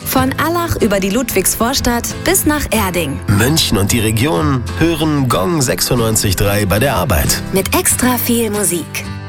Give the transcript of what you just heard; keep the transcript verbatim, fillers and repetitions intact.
Von Allach über die Ludwigsvorstadt bis nach Erding. München und die Region hören Gong sechsundneunzig Komma drei bei der Arbeit. Mit extra viel Musik.